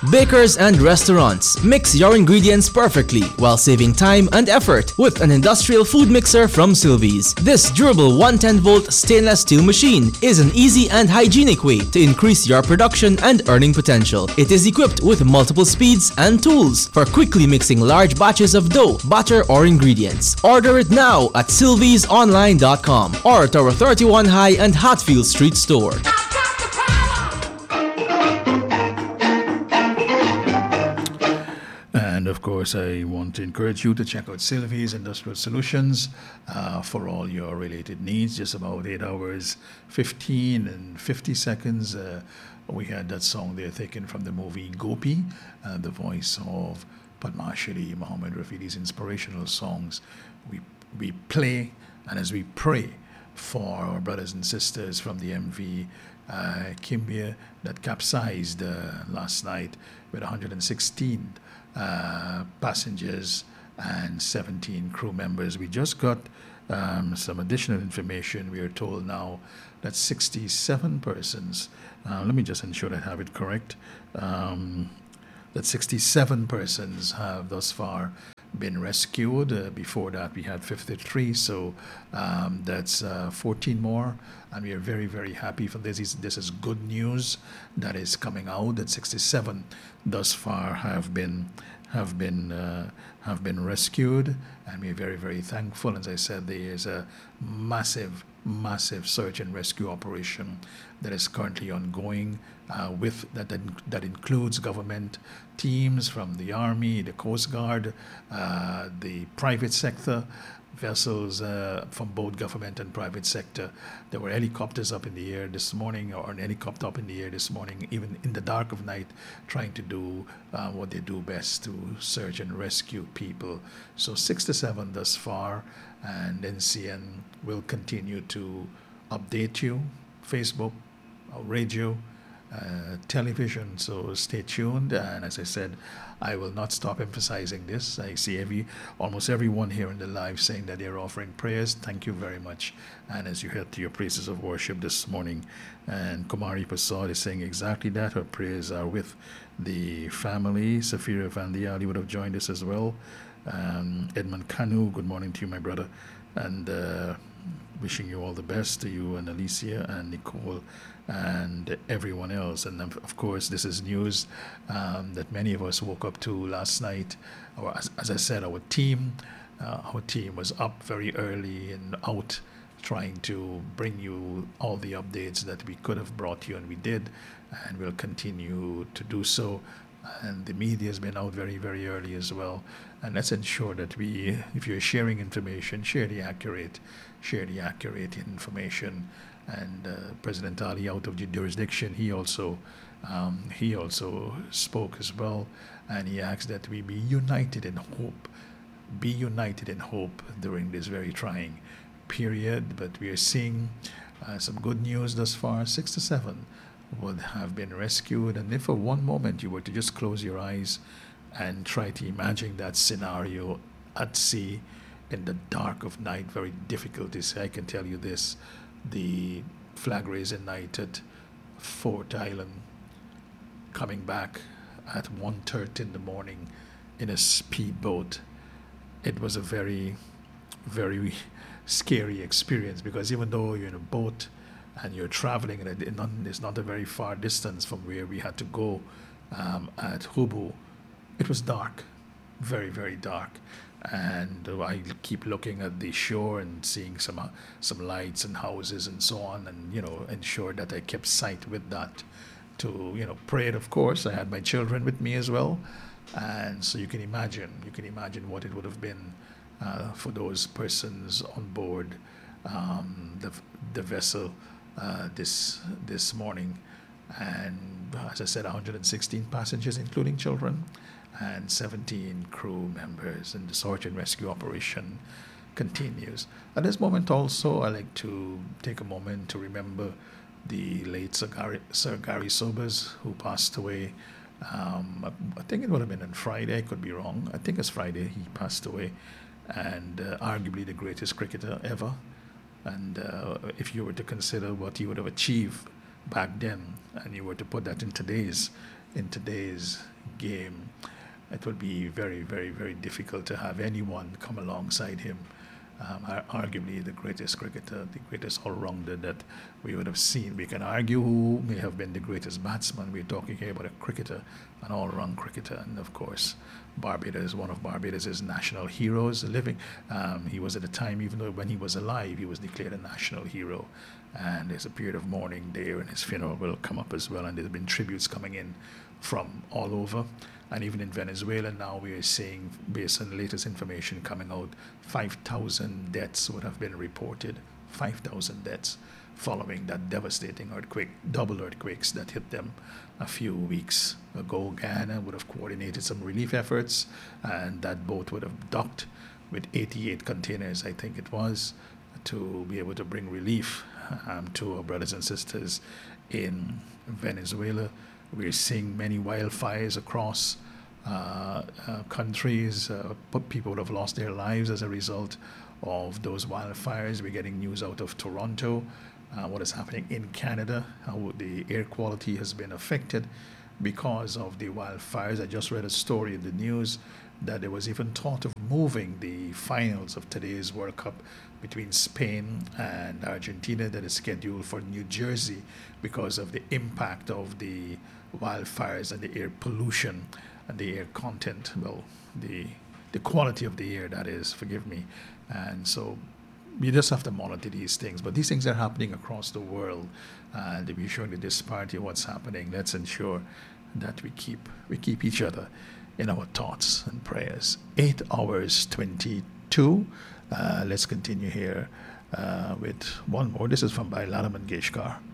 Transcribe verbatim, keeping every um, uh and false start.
Bakers and restaurants, mix your ingredients perfectly while saving time and effort with an industrial food mixer from Sylvie's. This durable one hundred ten volt stainless steel machine is an easy and hygienic way to increase your production and earning potential. It is equipped with multiple speeds and tools for quickly mixing large batches of dough, butter, or ingredients. Order it now at sylvies online dot com or at our thirty-one High and Hatfield Street store. And of course, I want to encourage you to check out Sylvie's Industrial Solutions uh, for all your related needs. Just about eight hours, fifteen and fifty seconds. Uh, we had that song there taken from the movie Gopi, uh, the voice of Padmashri, Muhammad Rafi's inspirational songs. We, we play, and as we pray for our brothers and sisters from the M V uh, Kimbia that capsized uh, last night with one hundred sixteen Uh, passengers and seventeen crew members. We just got um, some additional information. We are told now that sixty-seven persons, uh, let me just ensure I have it correct, um, that sixty-seven persons have thus far been rescued. Uh, before that, we had fifty-three, so um, that's uh, fourteen more, and we are very, very happy for this. This is good news that is coming out. That sixty-seven thus far have been have been uh, have been rescued, and we're very, very thankful. As I said, there is a massive, massive search and rescue operation that is currently ongoing. Uh, with that, that that includes government teams from the Army, the Coast Guard, uh, the private sector, vessels uh, from both government and private sector. There were helicopters up in the air this morning, or an helicopter up in the air this morning, even in the dark of night, trying to do uh, what they do best, to search and rescue people. So six to seven thus far, and N C N will continue to update you, Facebook, uh, radio, Uh, television, so stay tuned. And as I said, I will not stop emphasizing this. I see every almost everyone here in the live saying that they're offering prayers. Thank you very much. And as you heard to your praises of worship this morning, and Kumari Prasad is saying exactly that. Her prayers are with the family. Safira Vandiali would have joined us as well. Um, Edmund Kanu, good morning to you, my brother, and uh, wishing you all the best, to you and Alicia and Nicole and everyone else. And of course, this is news um, that many of us woke up to last night. Or as, as I said, our team, uh, our team was up very early and out trying to bring you all the updates that we could have brought you, and we did, and we'll continue to do so. And the media has been out very, very early as well. And let's ensure that we, if you're sharing information, share the accurate, share the accurate information. And uh, President Ali, out of the jurisdiction, he also, um, he also spoke as well, and he asked that we be united in hope, be united in hope during this very trying period. But we are seeing uh, some good news thus far. Six to seven would have been rescued, and if for one moment you were to just close your eyes and try to imagine that scenario at sea in the dark of night, very difficult to say. I can tell you this, the flag raising night at Fort Island, coming back at one thirty in the morning in a speedboat, it was a very, very scary experience, because even though you're in a boat and you're traveling, and it, it's not a very far distance from where we had to go um, at Hubu, it was dark, very, very dark. And I keep looking at the shore and seeing some uh, some lights and houses and so on, and you know, ensure that I kept sight with that to, you know, pray it, of course. I had my children with me as well, and so you can imagine, you can imagine what it would have been uh, for those persons on board um, the the vessel uh, this this morning. And as I said, one hundred sixteen passengers, including children, and seventeen crew members, and the search and rescue operation continues. At this moment also, I like to take a moment to remember the late Sir Gary, Sir Gary Sobers, who passed away. Um, I think it would have been on Friday, I could be wrong. I think it's Friday he passed away, and uh, arguably the greatest cricketer ever. And uh, if you were to consider what he would have achieved back then, and you were to put that in today's in today's game, it will be very, very, very difficult to have anyone come alongside him. Um, ar- arguably the greatest cricketer, the greatest all-rounder that we would have seen. We can argue who may have been the greatest batsman. We're talking here about a cricketer, an all-round cricketer, and of course, Barbados, one of Barbados' national heroes living. Um, he was at the time, even though when he was alive, he was declared a national hero. And there's a period of mourning there, and his funeral will come up as well. And there's been tributes coming in from all over. And even in Venezuela now, we are seeing, based on the latest information coming out, five thousand deaths would have been reported. five thousand deaths following that devastating earthquake, double earthquakes that hit them a few weeks ago. Guyana would have coordinated some relief efforts, and that boat would have docked with eighty-eight containers, I think it was, to be able to bring relief um, to our brothers and sisters in Venezuela. We're seeing many wildfires across uh, uh, countries. Uh, people would have lost their lives as a result of those wildfires. We're getting news out of Toronto, uh, what is happening in Canada, how the air quality has been affected because of the wildfires. I just read a story in the news that there was even thought of moving the finals of today's World Cup between Spain and Argentina, that is scheduled for New Jersey because of the impact of the wildfires and the air pollution and the air content, well, the the quality of the air, that is, forgive me. And so you just have to monitor these things. But these things are happening across the world, and if you're showing the disparity of what's happening, let's ensure that we keep we keep each other in our thoughts and prayers. Eight hours twenty-two. Uh, let's continue here uh, with one more. This is from Bailalam Mangeshkar.